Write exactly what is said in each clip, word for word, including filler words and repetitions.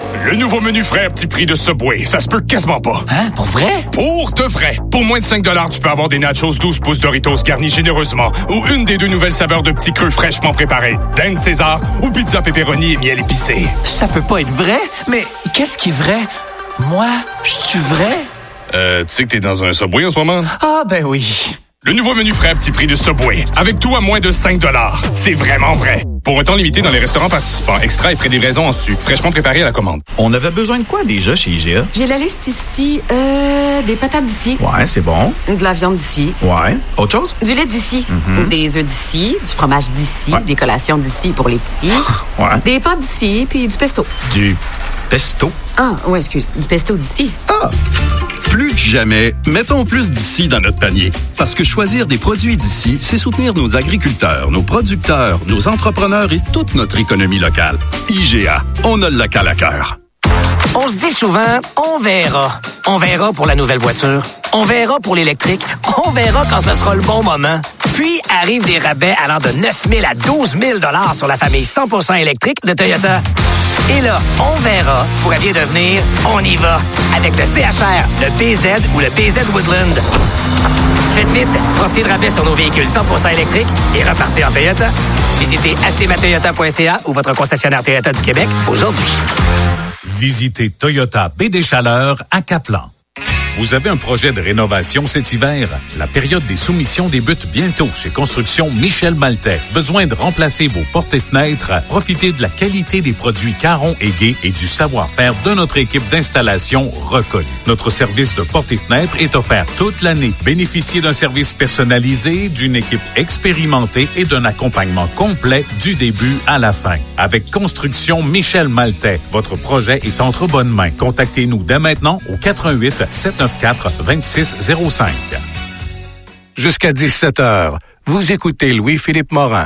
Le nouveau menu frais à petit prix de Subway, ça se peut quasiment pas. Hein? Pour vrai? Pour de vrai. Pour moins de cinq dollars, tu peux avoir des nachos douze pouces Doritos garnis généreusement ou une des deux nouvelles saveurs de petits creux fraîchement préparés, Dan César ou pizza pepperoni et miel épicé. Ça peut pas être vrai? Mais qu'est-ce qui est vrai? Moi, je suis vrai? Euh, tu sais que t'es dans un Subway en ce moment? Ah, ben oui. Le nouveau menu frais à petit prix de Subway, avec tout à moins de cinq dollars. C'est vraiment vrai. Pour un temps limité dans les restaurants participants, extra et frais de livraison en sucre, fraîchement préparés à la commande. On avait besoin de quoi déjà chez I G A? J'ai la liste ici. Euh, des patates d'ici. Ouais, c'est bon. De la viande d'ici. Ouais. Autre chose? Du lait d'ici. Mm-hmm. Des œufs d'ici. Du fromage d'ici. Ouais. Des collations d'ici pour les petits. Ouais. Des pâtes d'ici, puis du pesto. Du pesto? Ah, ouais, excuse. Du pesto d'ici. Ah! Plus que jamais, mettons plus d'ici dans notre panier. Parce que choisir des produits d'ici, c'est soutenir nos agriculteurs, nos producteurs, nos entrepreneurs et toute notre économie locale. I G A, on a le local à cœur. On se dit souvent, on verra. On verra pour la nouvelle voiture. On verra pour l'électrique. On verra quand ce sera le bon moment. Puis arrivent des rabais allant de neuf mille à douze mille dollars sur la famille cent pour cent électrique de Toyota. Et là, on verra pourrait bien devenir on y va avec le C H R, le P Z ou le P Z Woodland. Faites vite, profitez de rabais sur nos véhicules cent pour cent électriques et repartez en Toyota. Visitez acheter ma toyota point c a ou votre concessionnaire Toyota du Québec aujourd'hui. Visitez Toyota Baie des Chaleurs à Caplan. Vous avez un projet de rénovation cet hiver? La période des soumissions débute bientôt chez Construction Michel Maltais. Besoin de remplacer vos portes et fenêtres? Profitez de la qualité des produits Caron et Gay et du savoir-faire de notre équipe d'installation reconnue. Notre service de portes et fenêtres est offert toute l'année. Bénéficiez d'un service personnalisé, d'une équipe expérimentée et d'un accompagnement complet du début à la fin. Avec Construction Michel Maltais, votre projet est entre bonnes mains. Contactez-nous dès maintenant au quatre un huit sept neuf quatre deux six zéro cinq. Jusqu'à dix-sept heures, vous écoutez Louis-Philippe Morin.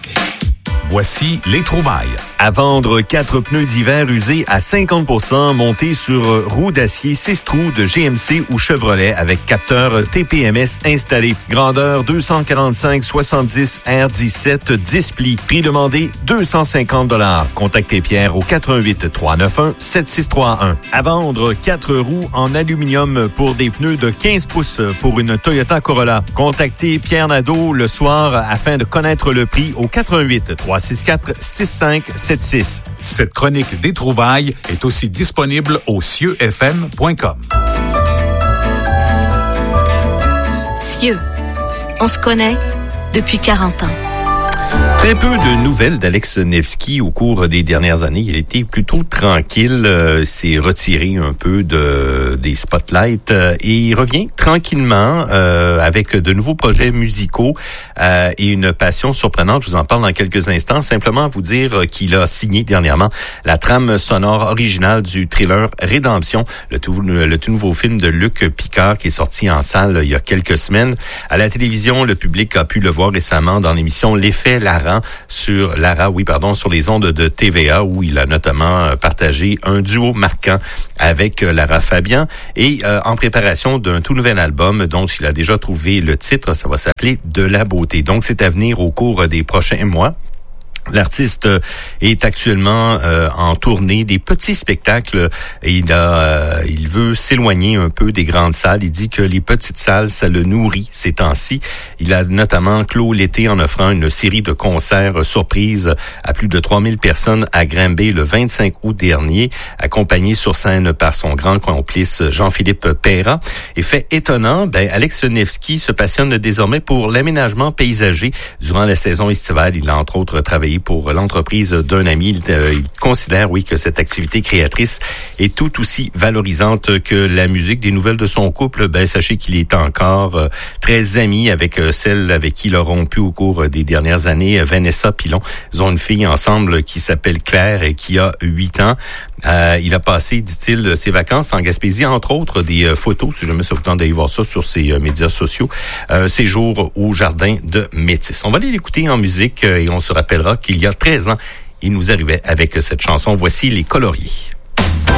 Voici les trouvailles. À vendre quatre pneus d'hiver usés à cinquante pour cent montés sur roue d'acier six trous de G M C ou Chevrolet avec capteur T P M S installé. Grandeur deux cent quarante-cinq soixante-dix R dix-sept dix plis. Prix demandé deux cent cinquante dollars. Contactez Pierre au quatre un huit trois neuf un sept six trois un. À vendre quatre roues en aluminium pour des pneus de quinze pouces pour une Toyota Corolla. Contactez Pierre Nadeau le soir afin de connaître le prix au quatre un huit trois six quatre six cinq sept six. Cette chronique des trouvailles est aussi disponible au cieux f m point com. Cieux, on se connaît depuis quarante ans. Très peu de nouvelles d'Alex Nevsky au cours des dernières années. Il était plutôt tranquille, euh, s'est retiré un peu de des spotlights euh, et il revient tranquillement euh, avec de nouveaux projets musicaux euh, et une passion surprenante. Je vous en parle dans quelques instants. Simplement vous dire qu'il a signé dernièrement la trame sonore originale du thriller Rédemption, le tout, le tout nouveau film de Luc Picard qui est sorti en salle il y a quelques semaines. À la télévision, le public a pu le voir récemment dans l'émission L'Effet Lara sur Lara, oui, pardon, sur les ondes de T V A où il a notamment partagé un duo marquant avec Lara Fabian et euh, en préparation d'un tout nouvel album dont il a déjà trouvé le titre, ça va s'appeler De la beauté. Donc c'est à venir au cours des prochains mois. L'artiste est actuellement euh, en tournée des petits spectacles et il a, euh, il veut s'éloigner un peu des grandes salles. Il dit que les petites salles, ça le nourrit ces temps-ci. Il a notamment clos l'été en offrant une série de concerts surprises à plus de trois mille personnes à Granby le vingt-cinq août dernier, accompagné sur scène par son grand complice Jean-Philippe Perra. Et fait étonnant, ben Alex Nevsky se passionne désormais pour l'aménagement paysager. Durant la saison estivale, il a entre autres travaillé pour l'entreprise d'un ami. Il, euh, il considère, oui, que cette activité créatrice est tout aussi valorisante que la musique. Des nouvelles de son couple, ben sachez qu'il est encore euh, très ami avec euh, celle avec qui il a rompu au cours des dernières années, Vanessa Pilon. Ils ont une fille ensemble qui s'appelle Claire et qui a huit ans. Euh, il a passé, dit-il, ses vacances en Gaspésie, entre autres des euh, photos, si jamais ça vous tente d'aller voir ça sur ses euh, médias sociaux, euh, séjour au jardin de Métis. On va aller l'écouter en musique euh, et on se rappellera qu'il y a treize ans, il nous arrivait avec cette chanson. Voici Les Coloriers.